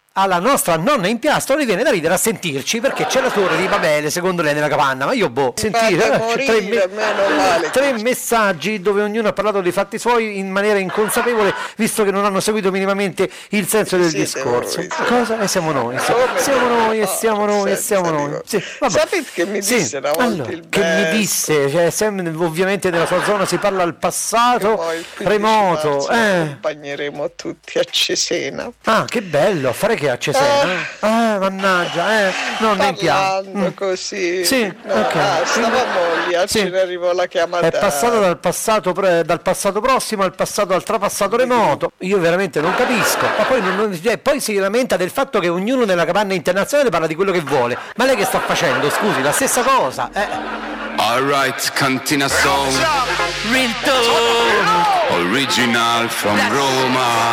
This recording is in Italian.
alla nostra nonna in piastro le viene da ridere a sentirci, perché c'è la torre di Babele secondo lei nella capanna, ma io sentire tre messaggi dove ognuno ha parlato dei fatti suoi in maniera inconsapevole, visto che non hanno seguito minimamente il senso del discorso. Cosa? E siamo noi, siamo noi. Sì, sapete che mi disse una volta allora, il che mi disse, cioè, ovviamente nella sua zona si parla al passato remoto, accompagneremo tutti a Cesena. Ah, che bello, a fare che a Cesena? Mannaggia, non in piano. Così. Sì, ok. Stavamo lì, ce ne arrivò la chiamata. È passato dal passato prossimo al passato al trapassato remoto. Io veramente non capisco. Ma poi si lamenta del fatto che ognuno nella capanna internazionale parla di quello che vuole. Ma lei che sta facendo? Scusi, la stessa cosa. Alright, Cantina Sound. Original from Roma.